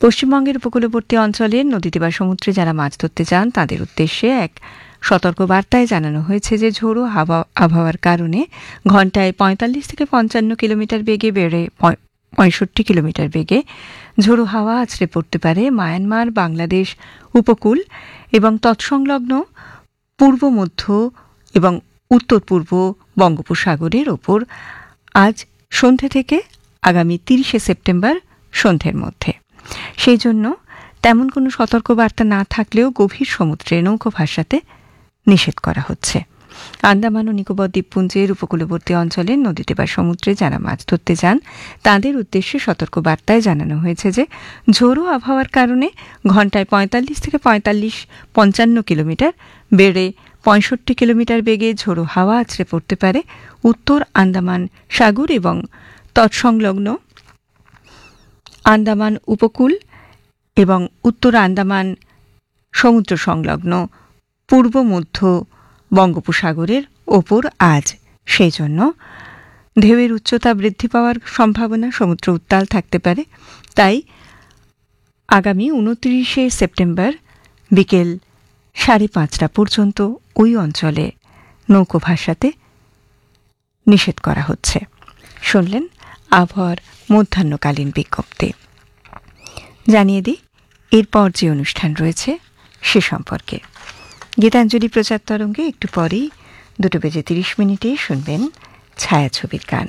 পশ্চিমবঙ্গের উপকূলবর্তী অঞ্চলের নদীতে বা সমুদ্রে যারা মাছ ধরতে যান তাদের উদ্দেশ্যে এক সতর্কবার্তায় জানানো হয়েছে যে ঝোড়ো আবহাওয়ার কারণে ঘণ্টায় ৪৫ থেকে ৫৫ কিলোমিটার বেগে বেড়ে ৬৫ কিলোমিটার বেগে ঝোড়ো হাওয়া আছড়ে পড়তে পারে মায়ানমার, বাংলাদেশ উপকূল এবং তৎসংলগ্ন পূর্ব মধ্য এবং উত্তর পূর্ব বঙ্গোপসাগরের ওপর আজ সন্ধ্যে থেকে আগামী ৩০শে সেপ্টেম্বর সন্ধ্যের মধ্যে। সেই জন্য তেমন কোনো সতর্কবার্তা না থাকলেও গভীর সমুদ্রে নৌকো ভাসাতে নিষেধ করা হচ্ছে। আন্দামান ও নিকোবর দ্বীপপুঞ্জের উপকূলবর্তী অঞ্চলের নদীতে বা সমুদ্রে যারা মাছ ধরতে যান তাদের উদ্দেশ্যে সতর্কবার্তায় জানানো হয়েছে যে ঝোড়ো আবহাওয়ার কারণে ঘণ্টায় ৪৫ থেকে ৫৫ কিলোমিটার বেড়ে ৬৫ কিলোমিটার বেগে ঝোড়ো হাওয়া আছড়ে পড়তে পারে উত্তর আন্দামান সাগর এবং তৎসংলগ্ন আন্দামান উপকূল এবং উত্তর আন্দামান সমুদ্র সংলগ্ন পূর্ব মধ্য বঙ্গোপসাগরের ওপর আজ। সেই জন্য ঢেউয়ের উচ্চতা বৃদ্ধি পাওয়ার সম্ভাবনা, সমুদ্র উত্তাল থাকতে পারে। তাই আগামী ২৯শে সেপ্টেম্বর বিকেল ৫:৩০ পর্যন্ত ওই অঞ্চলে নৌকো ভাসাতে নিষেধ করা হচ্ছে। শুনলেন আবহাওয়ার মধ্যাহ্নকালীন বিজ্ঞপ্তি। জানিয়ে দিই এরপর যে অনুষ্ঠান রয়েছে সে সম্পর্কে। গীতাঞ্জলি প্রচার তরঙ্গে একটু পরেই ২:৩০ শুনবেন ছায়াছবির গান।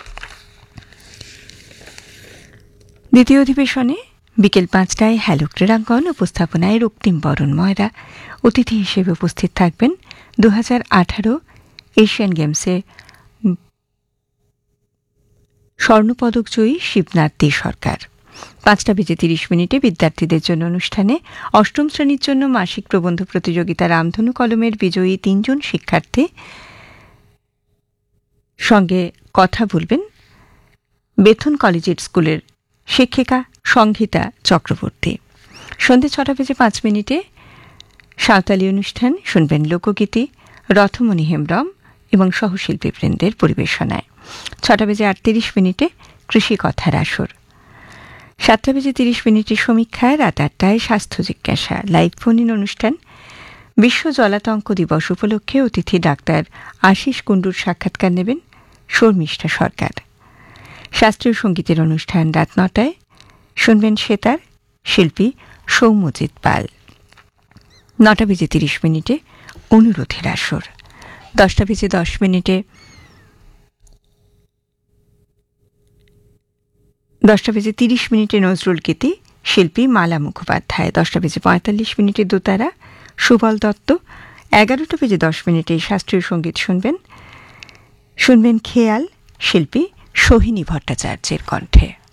দ্বিতীয় অধিবেশনে বিকেল ৫টায় হ্যালো ক্রীড়াঙ্গন উপস্থাপনায় রক্তিম বরণ ময়রা অতিথি হিসেবে উপস্থিত থাকবেন ২০১৮ এশিয়ান গেমসে স্বর্ণপদক জয়ী শিবনাথ দে সরকার। ৫:৩০ বিদ্যার্থীদের জন্য অনুষ্ঠানে অষ্টম শ্রেণীর জন্য মাসিক প্রবন্ধ প্রতিযোগিতা রামধনু কলমের বিজয়ী ৩ জন শিক্ষার্থী সঙ্গে কথা বলবেন বেথুন কলেজিয়েট স্কুলের শিক্ষিকা সংহিতা চক্রবর্তী। সন্ধ্যে ৬:০৫ সাঁওতালি অনুষ্ঠান শুনবেন লোকগীতি রথমণি হেমব্রম এবং সহশিল্পীবৃন্দের পরিবেশনায়। ৬:৩৮ কৃষি কথার আসর। ৭:৩০ সমীক্ষায় রাত ৮টায় স্বাস্থ্য জিজ্ঞাসা লাইভ ফোন ইন অনুষ্ঠান। বিশ্ব জলাতঙ্ক দিবস উপলক্ষে অতিথি ডাক্তার আশিস কুণ্ডুর সাক্ষাৎকার নেবেন শর্মিষ্ঠা সরকার। শাস্ত্রীয় সঙ্গীতের অনুষ্ঠান রাত ৯টায় শুনবেন সেতার শিল্পী সৌম্যজিৎ পাল। ৯:৩০ অনুরোধের আসর। ১০:৩০ নজরুল গীতি শিল্পী মালা মুখোপাধ্যায়। ১০:৪৫ দোতারা সুবল দত্ত। ১১:১০ শাস্ত্রীয় সঙ্গীত শুনবেন খেয়াল শিল্পী সোহিনী ভট্টাচার্যের কণ্ঠে।